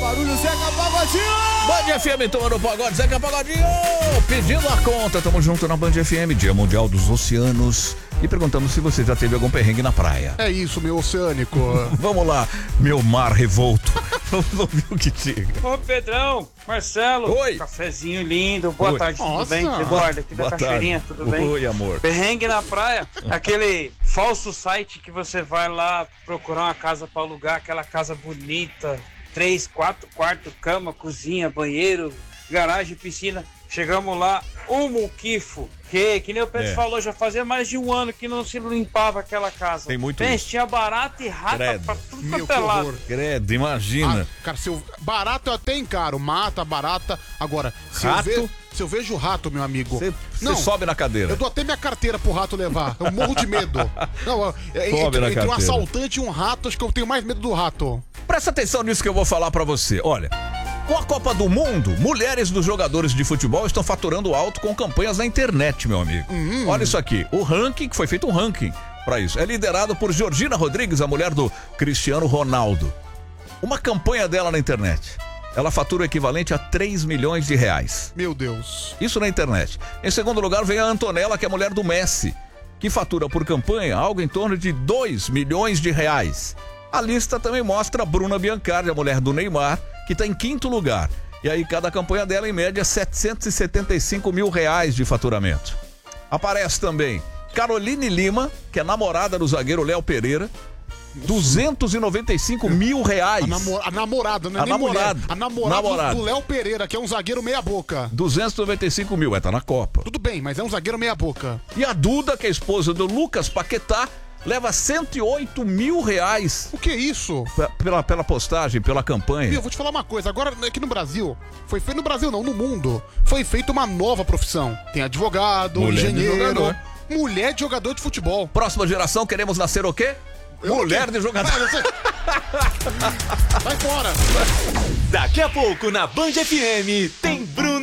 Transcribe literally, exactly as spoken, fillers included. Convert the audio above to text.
barulho, Zeca Pagodinho! Band F M, tomando pagode, Zeca Pagodinho! Pedindo a conta, tamo junto na Band F M, Dia Mundial dos Oceanos. E perguntamos se você já teve algum perrengue na praia. É isso, meu oceânico. Vamos lá, meu mar revolto. Vamos ouvir o que diga. Ô, Pedrão, Marcelo. Oi. Cafezinho lindo. Boa Oi. tarde, tudo Nossa. bem? Eduardo, aqui Boa da Cachoeirinha, tarde. tudo bem? Oi, amor. Perrengue na praia, aquele falso site que você vai lá procurar uma casa pra alugar, aquela casa bonita, três, quatro quartos, cama, cozinha, banheiro, garagem, piscina. Chegamos lá, um muquifo, que, que nem o Pedro É. falou, já fazia mais de um ano que não se limpava aquela casa. Tem muito Pense, isso. tinha barata e rata Credo. pra tudo Meu, quanto é que lado. horror. Credo, imagina. Ah, cara, se eu... barato eu até encaro, mata, barata. Agora, se Rato? eu, ve... se eu vejo rato, meu amigo. Você Não, sobe na cadeira. eu dou até minha carteira pro rato levar. Eu morro de medo. Não, é, Sobe entre, na entre um carteira. assaltante e um rato, acho que eu tenho mais medo do rato. Presta atenção nisso que eu vou falar pra você. Olha, com a Copa do Mundo, mulheres dos jogadores de futebol estão faturando alto com campanhas na internet, meu amigo. Hum. Olha isso aqui, o ranking, que foi feito um ranking pra isso, é liderado por Georgina Rodrigues, a mulher do Cristiano Ronaldo. Uma campanha dela na internet, ela fatura o equivalente a três milhões de reais. Meu Deus. Isso na internet. Em segundo lugar vem a Antonella, que é a mulher do Messi, que fatura por campanha algo em torno de dois milhões de reais. A lista também mostra a Bruna Biancardi, a mulher do Neymar, que está em quinto lugar. E aí cada campanha dela, em média, setecentos e setenta e cinco mil reais de faturamento. Aparece também Caroline Lima, que é namorada do zagueiro Léo Pereira, duzentos e noventa e cinco mil reais. A, namo... a namorada, não é A nem namorada. mulher. A namorada Namorada. do Léo Pereira, que é um zagueiro meia boca. duzentos e noventa e cinco mil, é, tá na Copa. Tudo bem, mas é um zagueiro meia boca. E a Duda, que é a esposa do Lucas Paquetá, leva cento e oito mil reais O que é isso? p- pela, pela postagem, pela campanha. Viu, eu vou te falar uma coisa, agora aqui no Brasil, foi feito no Brasil não, no mundo, foi feita uma nova profissão. Tem advogado, Mulher de engenheiro, jogador. mulher de jogador de futebol. Próxima geração, queremos nascer o quê? Eu Mulher não de jogador. Ah, você- Vai fora. Daqui a pouco na Band F M tem